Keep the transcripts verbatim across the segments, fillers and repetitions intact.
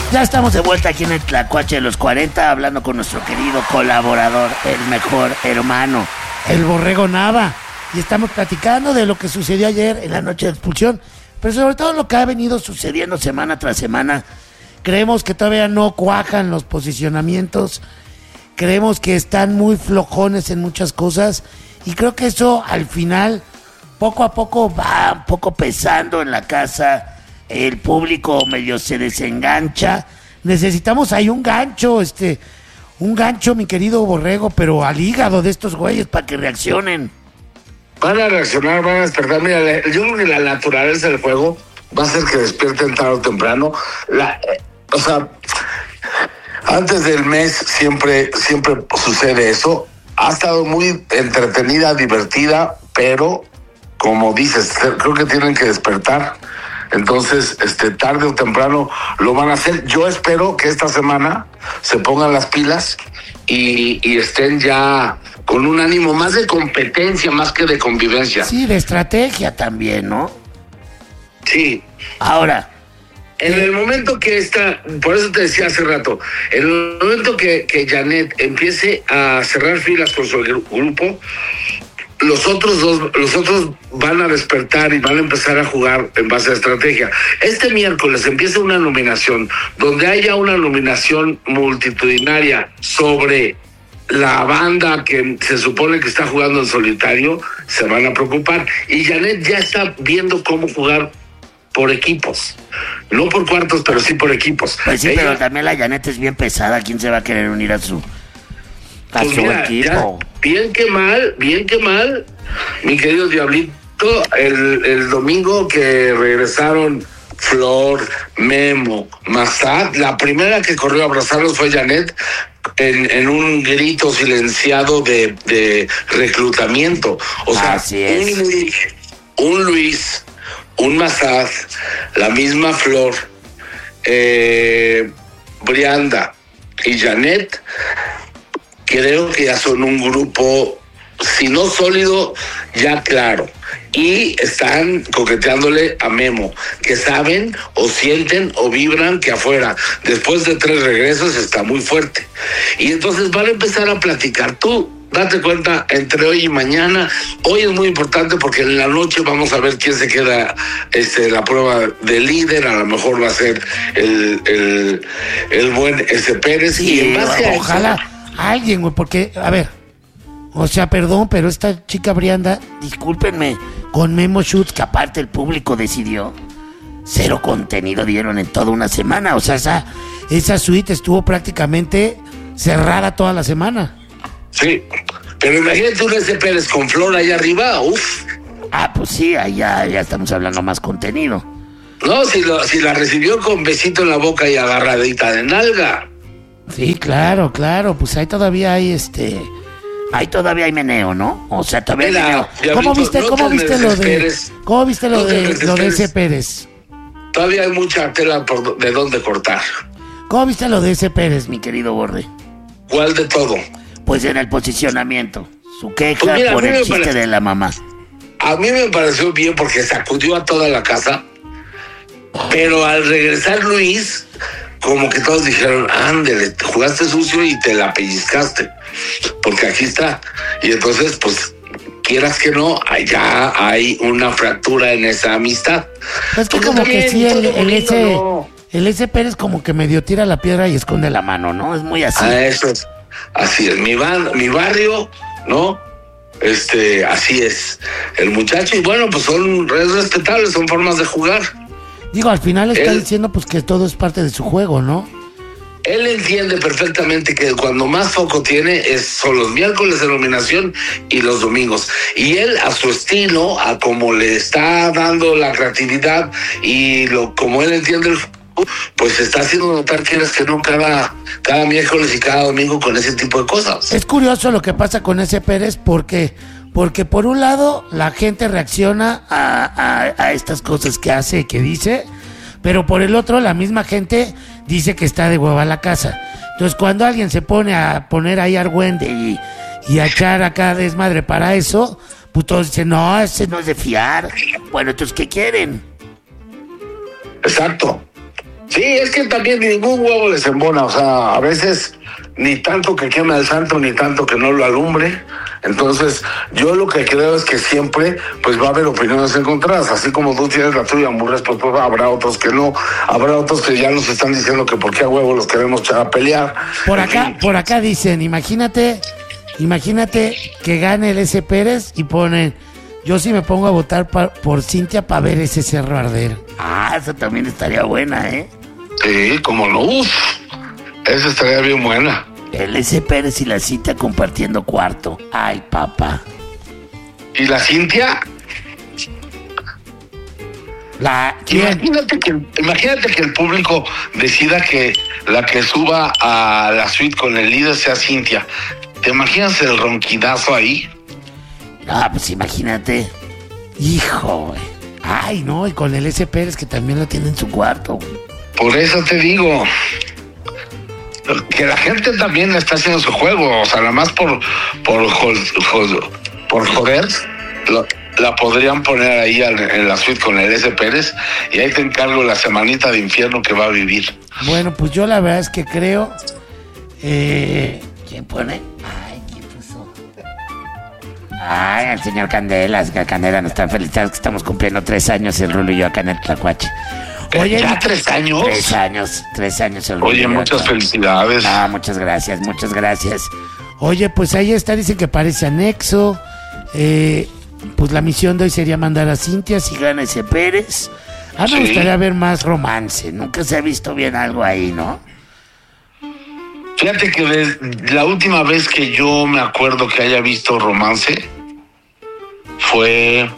Ya estamos de vuelta aquí en el Tlacuache de los cuarenta, hablando con nuestro querido colaborador, el mejor hermano, el Borrego Nava. Y estamos platicando de lo que sucedió ayer en la noche de expulsión, pero sobre todo lo que ha venido sucediendo semana tras semana. Creemos que todavía no cuajan los posicionamientos, creemos que están muy flojones en muchas cosas, y creo que eso al final, poco a poco, va un poco pesando en la casa. El público medio se desengancha. Necesitamos ahí un gancho, este, un gancho, mi querido Borrego, pero al hígado de estos güeyes para que reaccionen. Van a reaccionar, van a despertar. Mira, yo creo que la naturaleza del juego va a hacer que despierten tarde o temprano. La, eh, o sea, antes del mes siempre, siempre sucede eso. Ha estado muy entretenida, divertida, pero como dices, creo que tienen que despertar. Entonces, este, tarde o temprano lo van a hacer. Yo espero que esta semana se pongan las pilas y, y estén ya con un ánimo más de competencia, más que de convivencia. Sí, de estrategia también, ¿no? Sí. Ahora, en el momento que esta, por eso te decía hace rato, en el momento que, que Janet empiece a cerrar filas con su grupo, los otros dos, los otros van a despertar y van a empezar a jugar en base a estrategia. Este miércoles empieza una nominación, donde haya una nominación multitudinaria sobre la banda que se supone que está jugando en solitario, se van a preocupar. Y Janet ya está viendo cómo jugar por equipos. No por cuartos, pero sí por equipos. Pues sí, Ella, pero también la Janet es bien pesada. ¿Quién se va a querer unir a su, a pues su mira, equipo? Ya, bien que mal, bien que mal, mi querido Diablito, el, el domingo que regresaron Flor, Memo, Massad, la primera que corrió a abrazarlos fue Janet en, en un grito silenciado de, de reclutamiento. O sea, así es. Un, un Luis, un Massad, la misma Flor, eh, Brianda y Janet, creo que ya son un grupo, si no sólido, ya claro. Y están coqueteándole a Memo, que saben o sienten o vibran que afuera, después de tres regresos, está muy fuerte. Y entonces van a empezar a platicar. Tú, date cuenta, entre hoy y mañana, hoy es muy importante porque en la noche vamos a ver quién se queda este, la prueba de líder. A lo mejor va a ser el, el, el buen ese Pérez. Sí, y en base a ojalá eso, alguien, güey, porque, a ver, o sea, perdón, pero esta chica Brianda, discúlpenme, con Memo Schutz, que aparte el público decidió, cero contenido dieron en toda una semana. O sea, esa, esa suite estuvo prácticamente cerrada toda la semana. sí, pero imagínate un ese Pérez con Flor allá arriba, uff. Ah, pues sí, allá ya estamos hablando más contenido. No, si, lo, si la recibió con besito en la boca y agarradita de nalga. Sí, claro, claro, pues ahí todavía hay este... Ahí todavía hay meneo, ¿no? O sea, todavía hay Mira, meneo. Diablito, ¿Cómo viste, no cómo te viste lo de... desesperes. ¿Cómo viste lo No te de, lo de desesperes. ese Pérez? Todavía hay mucha tela por de dónde cortar. ¿Cómo viste lo de ese Pérez, mi querido Borde? ¿Cuál de todo? Pues en el posicionamiento. Su queja Pues mira, por a mí el me chiste parece- de la mamá. A mí me pareció bien porque sacudió a toda la casa, pero al regresar Luis, como que todos dijeron, ándele, jugaste sucio y te la pellizcaste, porque aquí está. Y entonces, pues, quieras que no, allá hay una fractura en esa amistad. Es que Porque como que también sí, el, todo el bonito, ese... ¿no? El ese Pérez como que medio tira la piedra y esconde la mano, ¿no? Es muy así. Ah, eso es, así es, mi, ban, mi barrio, ¿no? Este, así es el muchacho, y bueno, pues son es respetables, son formas de jugar. Digo, al final está Él- diciendo pues que todo es parte de su juego, ¿no? Él entiende perfectamente que cuando más foco tiene es, son los miércoles de nominación y los domingos. Y él, a su estilo, a como le está dando la creatividad y lo como él entiende el fútbol, pues está haciendo notar que eres que no cada, cada miércoles y cada domingo con ese tipo de cosas. Es curioso lo que pasa con ese Pérez porque, porque por un lado la gente reacciona a, a, a estas cosas que hace y que dice, pero por el otro la misma gente dice que está de hueva la casa. Entonces cuando alguien se pone a poner ahí argüende y, y a echar acá desmadre para eso, pues todos dicen, no, ese no es de fiar. Bueno, entonces, ¿qué quieren? Exacto. Sí, Sí, es que también ningún huevo les embona, o sea, a veces ni tanto que queme al santo, ni tanto que no lo alumbre. Entonces, yo lo que creo es que siempre, pues va a haber opiniones encontradas, así como tú tienes la tuya, Murres, pues, pues habrá otros que no, habrá otros que ya nos están diciendo que por qué a huevo los queremos echar a pelear. Por acá, por acá dicen, imagínate, imagínate que gane el S. Pérez y ponen, yo sí me pongo a votar pa, por Cintia para ver ese cerro arder. Ah, eso también estaría buena, ¿eh? Sí, como no, uff, esa estaría bien buena. El S. Pérez y la Cintia compartiendo cuarto. Ay, papá. ¿Y la Cintia? La, ¿quién? Imagínate que, imagínate que el público decida que la que suba a la suite con el líder sea Cintia. ¿Te imaginas el ronquidazo ahí? Ah, pues imagínate. Hijo, güey. Ay, no, y con el S. Pérez que también lo tiene en su cuarto, güey. Por eso te digo que la gente también está haciendo su juego, o sea, nada más por por, por, por joder, lo, la podrían poner ahí en la suite con el S. Pérez y ahí te encargo la semanita de infierno que va a vivir. Bueno, pues yo la verdad es que creo... Eh, ¿Quién pone? Ay, ¿quién puso? Ay, el señor Candelas, que Candela nos está felicitando que estamos cumpliendo tres años el Rulo y yo acá en el Tlacuache. Oye, ¿ya tres años? Tres años, tres años el Rulo. Oye, muchas acá. Felicidades. Ah, muchas gracias, muchas gracias. Oye, pues ahí está, dicen que parece anexo. Eh, pues la misión de hoy sería mandar a Cintia si gana ese Pérez. Ah, me sí. gustaría ver más romance. Nunca se ha visto bien algo ahí, ¿no? Fíjate que la última vez que yo me acuerdo que haya visto romance fue...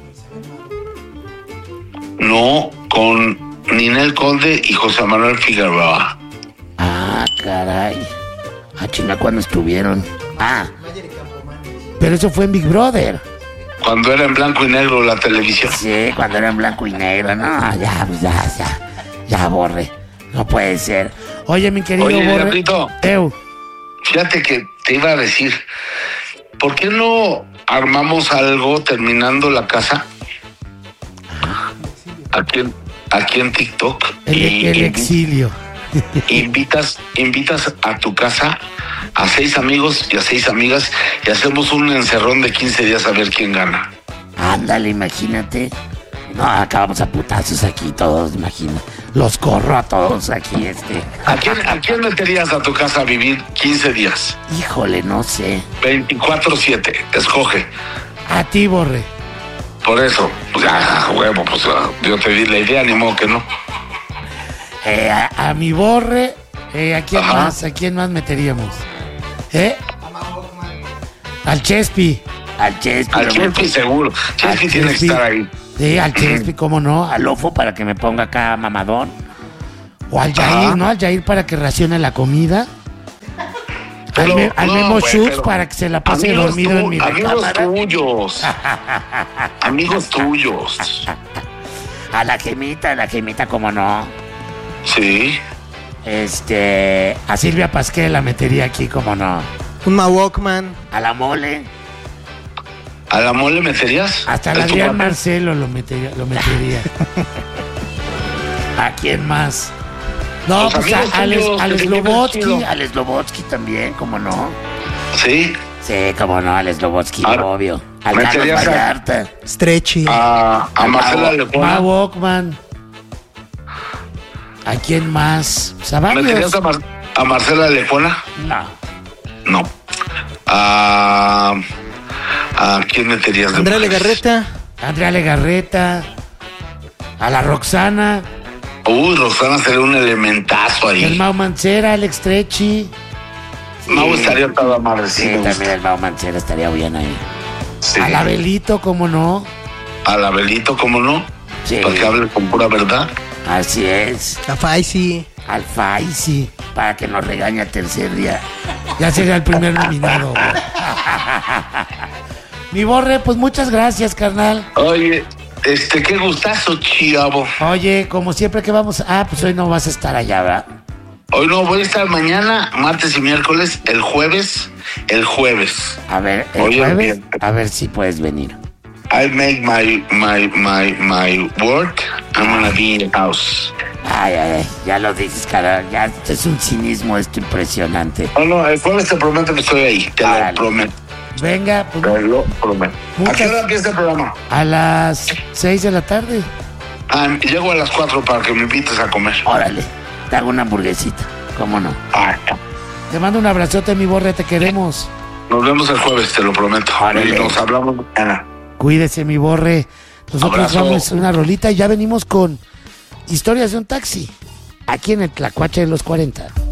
No, con Ninel Conde y José Manuel Figueroa. Ah, caray. Ah, chinga, ¿cuándo estuvieron? Ah, pero eso fue en Big Brother. Cuando era en blanco y negro la televisión. Sí, cuando era en blanco y negro. No, ya, pues ya, ya. Ya, Borre. No puede ser. Oye, mi querido Oye, Borre. Diablito, Eu. Fíjate que te iba a decir, ¿por qué no armamos algo terminando la casa? Aquí en, aquí en TikTok. El, y, el y, exilio. Invitas, invitas a tu casa a seis amigos y a seis amigas y hacemos un encerrón de quince días a ver quién gana. Ándale, imagínate. No, acabamos a putazos aquí todos, imagina. Los corro a todos aquí, este. ¿A quién, ¿A quién meterías a tu casa a vivir quince días? Híjole, no sé. veinticuatro siete, escoge. A ti, Borre. Por eso, pues ya, huevo, pues yo te di la idea, ni modo que no. Eh, a, a mi Borre, eh, ¿a quién Ajá. más? ¿A quién más meteríamos? ¿Eh? Al Chespi. Al Chespi. Al Chespi seguro. Chespi tiene que estar ahí. Sí, al Chespi, ¿cómo no? Al Ofo para que me ponga acá mamadón. O al Jair, Ajá. ¿no? Al Jair para que racione la comida. Pero, al, me, al no, Memo Schutz para que se la pase dormido tu, en mi amigos recámara. Tuyos. Amigos tuyos. A la Gemita, a la Gemita, ¿cómo no? Sí. Este, a Silvia Pasquel la metería aquí, ¿cómo no? Un Mawokman. A la Mole. ¿A la Mole meterías? Hasta el Adrián Marcelo lo metería. Lo metería. ¿A quién más? No, pues a, al, al Slobodsky, al Slobodsky también, ¿cómo no? ¿Sí? Sí, cómo no, al Slobodsky, obvio. Al Carlos Vallarta. Stretchy. A, a Marcela Lecuona. A Walkman. ¿A quién más? ¿Meterías a, Mar a Marcela Lecuona? No. No. A... ¿A quién meterías? De Andrea Legarreta. Andrea Legarreta. A la Roxana. Uy, Roxana sería un elementazo ahí. El Mau Mancera, Alex Trechi. Sí. Mau estaría toda madre. Sí, sí también el Mau Mancera estaría bien ahí. Sí. A la Belito, ¿cómo no? A la Belito, ¿cómo no? Sí. Para que hable con pura verdad. Así es. A Faisy. Al Faisy, para que nos regañe el tercer día. Ya sería el primer nominado. Mi Borre, pues muchas gracias, carnal. Oye, este, qué gustazo, chavo. Oye, como siempre que vamos... Ah, pues hoy no vas a estar allá, ¿verdad? Hoy no, voy a estar mañana, martes y miércoles, el jueves, el jueves. A ver, el Oye, jueves, bien. A ver si puedes venir. I make my, my, my, my work, I'm gonna be in the house. Ay, ay, ay, ya lo dices, cara. Ya es un cinismo esto impresionante. No, no, el jueves te prometo que estoy ahí. Te Árale. lo prometo. Venga, pues, Te lo prometo. Muchas- ¿A qué hora empieza el programa? a las seis de la tarde. Ah, llego a las cuatro para que me invites a comer. Órale, te hago una hamburguesita. ¿Cómo no? Ah, Te mando un abrazote, mi Borre, te queremos. nos vemos el jueves, te lo prometo. Órale. Y nos hablamos mañana. Cuídese, mi Borre. Nosotros Abrazo. vamos a una rolita y ya venimos con Historias de un taxi. Aquí en el Tlacuache de los cuarenta.